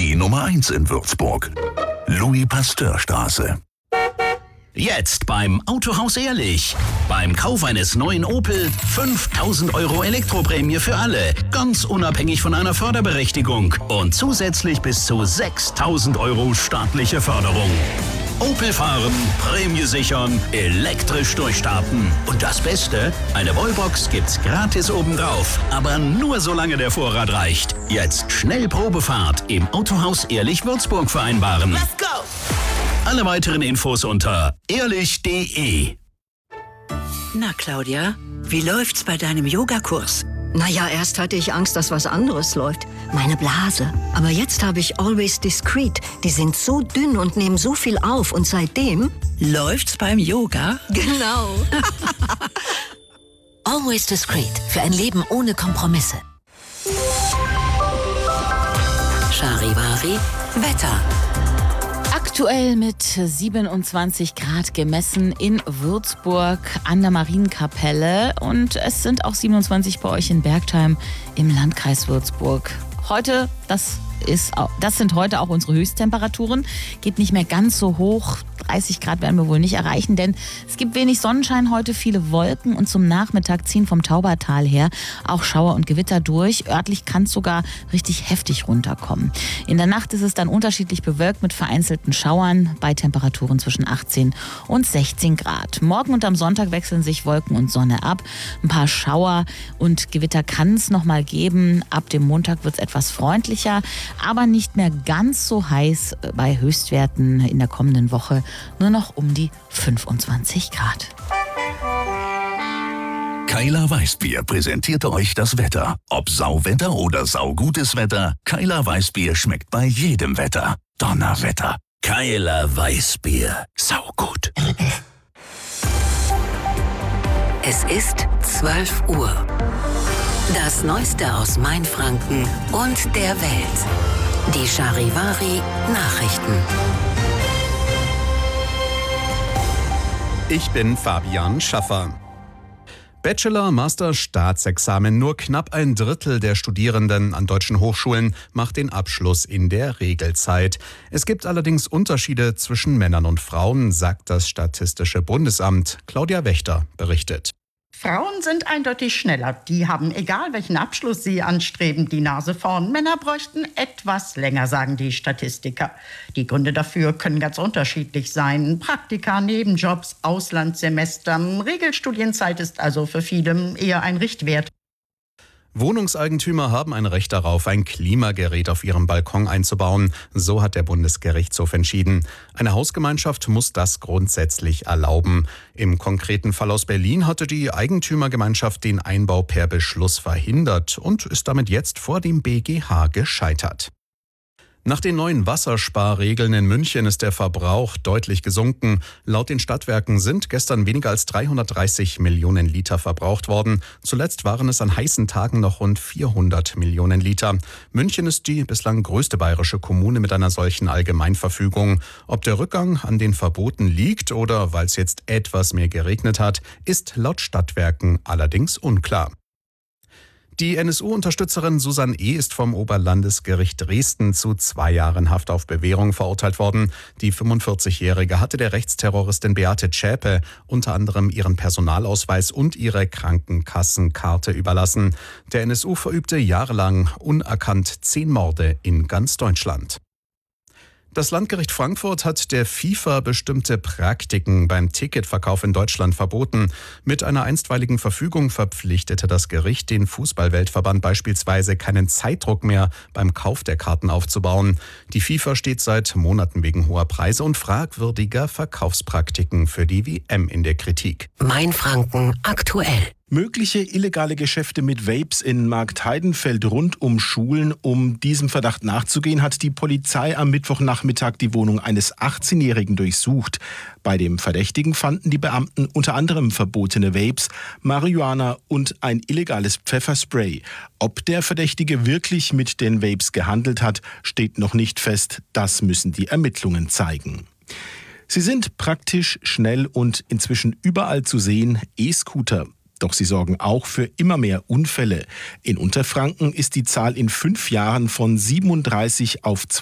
Die Nummer 1 in Würzburg. Louis-Pasteur-Straße. Jetzt beim Autohaus Ehrlich. Beim Kauf eines neuen Opel 5.000 € Elektroprämie für alle. Ganz unabhängig von einer Förderberechtigung. Und zusätzlich bis zu 6.000 € staatliche Förderung. Opel fahren, Prämie sichern, elektrisch durchstarten. Und das Beste, eine Wallbox gibt's gratis obendrauf. Aber nur solange der Vorrat reicht. Jetzt schnell Probefahrt im Autohaus Ehrlich Würzburg vereinbaren. Let's go! Alle weiteren Infos unter ehrlich.de. Na, Claudia, wie läuft's bei deinem Yogakurs? Naja, erst hatte ich Angst, dass was anderes läuft. Meine Blase. Aber jetzt habe ich Always Discreet. Die sind so dünn und nehmen so viel auf. Und seitdem... Läuft's beim Yoga? Genau. Always Discreet. Für ein Leben ohne Kompromisse. Charivari Wetter. Aktuell mit 27 Grad gemessen in Würzburg an der Marienkapelle und es sind auch 27 bei euch in Bergtheim im Landkreis Würzburg. Heute, das sind heute auch unsere Höchsttemperaturen. Geht nicht mehr ganz so hoch. 30 Grad werden wir wohl nicht erreichen, denn es gibt wenig Sonnenschein heute, viele Wolken und zum Nachmittag ziehen vom Taubertal her auch Schauer und Gewitter durch. Örtlich kann es sogar richtig heftig runterkommen. In der Nacht ist es dann unterschiedlich bewölkt mit vereinzelten Schauern bei Temperaturen zwischen 18 und 16 Grad. Morgen und am Sonntag wechseln sich Wolken und Sonne ab. Ein paar Schauer und Gewitter kann es noch mal geben. Ab dem Montag wird es etwas freundlicher, aber nicht mehr ganz so heiß bei Höchstwerten in der kommenden Woche. Nur noch um die 25 Grad. Keiler Weißbier präsentierte euch das Wetter. Ob Sauwetter oder saugutes Wetter, Keiler Weißbier schmeckt bei jedem Wetter. Donnerwetter. Keiler Weißbier. Saugut. Es ist 12 Uhr. Das Neueste aus Mainfranken und der Welt. Die Charivari Nachrichten. Ich bin Fabian Schaffer. Bachelor, Master, Staatsexamen. Nur knapp ein Drittel der Studierenden an deutschen Hochschulen macht den Abschluss in der Regelzeit. Es gibt allerdings Unterschiede zwischen Männern und Frauen, sagt das Statistische Bundesamt. Claudia Wächter berichtet. Frauen sind eindeutig schneller. Die haben, egal welchen Abschluss sie anstreben, die Nase vorn. Männer bräuchten etwas länger, sagen die Statistiker. Die Gründe dafür können ganz unterschiedlich sein. Praktika, Nebenjobs, Auslandssemester. Regelstudienzeit ist also für viele eher ein Richtwert. Wohnungseigentümer haben ein Recht darauf, ein Klimagerät auf ihrem Balkon einzubauen. So hat der Bundesgerichtshof entschieden. Eine Hausgemeinschaft muss das grundsätzlich erlauben. Im konkreten Fall aus Berlin hatte die Eigentümergemeinschaft den Einbau per Beschluss verhindert und ist damit jetzt vor dem BGH gescheitert. Nach den neuen Wassersparregeln in München ist der Verbrauch deutlich gesunken. Laut den Stadtwerken sind gestern weniger als 330 Millionen Liter verbraucht worden. Zuletzt waren es an heißen Tagen noch rund 400 Millionen Liter. München ist die bislang größte bayerische Kommune mit einer solchen Allgemeinverfügung. Ob der Rückgang an den Verboten liegt oder weil es jetzt etwas mehr geregnet hat, ist laut Stadtwerken allerdings unklar. Die NSU-Unterstützerin Susanne E. ist vom Oberlandesgericht Dresden zu 2 Jahren Haft auf Bewährung verurteilt worden. Die 45-Jährige hatte der Rechtsterroristin Beate Zschäpe unter anderem ihren Personalausweis und ihre Krankenkassenkarte überlassen. Der NSU verübte jahrelang unerkannt 10 Morde in ganz Deutschland. Das Landgericht Frankfurt hat der FIFA bestimmte Praktiken beim Ticketverkauf in Deutschland verboten. Mit einer einstweiligen Verfügung verpflichtete das Gericht den Fußball-Weltverband beispielsweise keinen Zeitdruck mehr beim Kauf der Karten aufzubauen. Die FIFA steht seit Monaten wegen hoher Preise und fragwürdiger Verkaufspraktiken für die WM in der Kritik. Mainfranken aktuell. Mögliche illegale Geschäfte mit Vapes in Marktheidenfeld rund um Schulen. Um diesem Verdacht nachzugehen, hat die Polizei am Mittwochnachmittag die Wohnung eines 18-Jährigen durchsucht. Bei dem Verdächtigen fanden die Beamten unter anderem verbotene Vapes, Marihuana und ein illegales Pfefferspray. Ob der Verdächtige wirklich mit den Vapes gehandelt hat, steht noch nicht fest. Das müssen die Ermittlungen zeigen. Sie sind praktisch, schnell und inzwischen überall zu sehen, E-Scooter. Doch sie sorgen auch für immer mehr Unfälle. In Unterfranken ist die Zahl in 5 Jahren von 37 auf